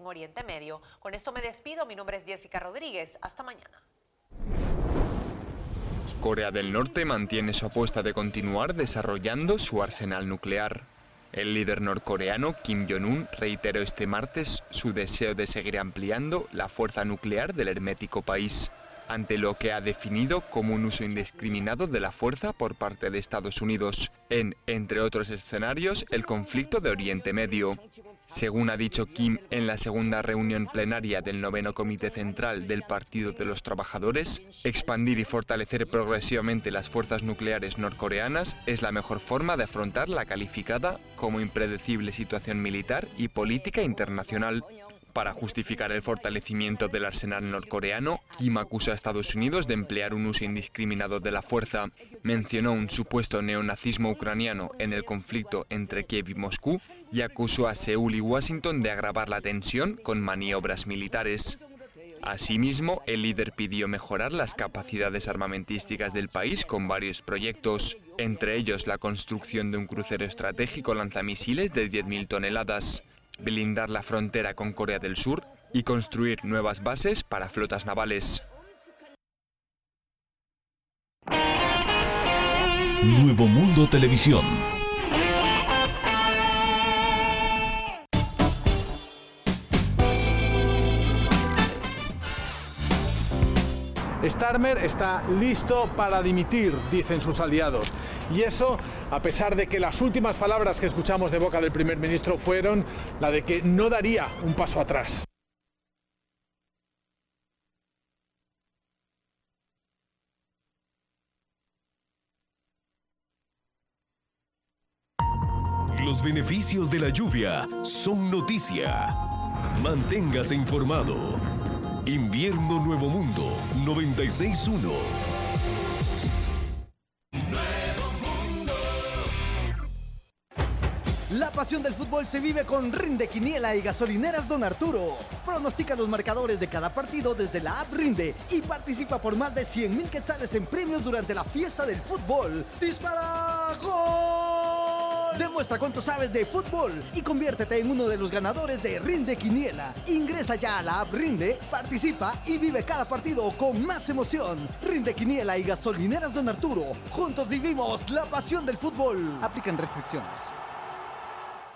como Oriente Medio. Con esto me despido, mi nombre es Jessica Rodríguez, hasta mañana. Corea del Norte mantiene su apuesta de continuar desarrollando su arsenal nuclear. El líder norcoreano Kim Jong-un reiteró este martes su deseo de seguir ampliando la fuerza nuclear del hermético país, ante lo que ha definido como un uso indiscriminado de la fuerza por parte de Estados Unidos, en, entre otros escenarios, el conflicto de Oriente Medio. Según ha dicho Kim en la segunda reunión plenaria del 9º Comité Central del Partido de los Trabajadores, expandir y fortalecer progresivamente las fuerzas nucleares norcoreanas es la mejor forma de afrontar la calificada como impredecible situación militar y política internacional. Para justificar el fortalecimiento del arsenal norcoreano, Kim acusa a Estados Unidos de emplear un uso indiscriminado de la fuerza, mencionó un supuesto neonazismo ucraniano en el conflicto entre Kiev y Moscú y acusó a Seúl y Washington de agravar la tensión con maniobras militares. Asimismo, el líder pidió mejorar las capacidades armamentísticas del país con varios proyectos, entre ellos la construcción de un crucero estratégico lanzamisiles de 10.000 toneladas, blindar la frontera con Corea del Sur y construir nuevas bases para flotas navales. Nuevo Mundo Televisión. Starmer está listo para dimitir, dicen sus aliados. Y eso, a pesar de que las últimas palabras que escuchamos de boca del primer ministro fueron la de que no daría un paso atrás. Los beneficios de la lluvia son noticia. Manténgase informado. Invierno Nuevo Mundo 96.1. La pasión del fútbol se vive con Rinde Quiniela y Gasolineras Don Arturo. Pronostica los marcadores de cada partido desde la app Rinde y participa por más de 100,000 quetzales en premios durante la fiesta del fútbol. ¡Dispara! ¡Gol! Demuestra cuánto sabes de fútbol y conviértete en uno de los ganadores de Rinde Quiniela. Ingresa ya a la app Rinde, participa y vive cada partido con más emoción. Rinde Quiniela y Gasolineras Don Arturo. Juntos vivimos la pasión del fútbol. Aplican restricciones.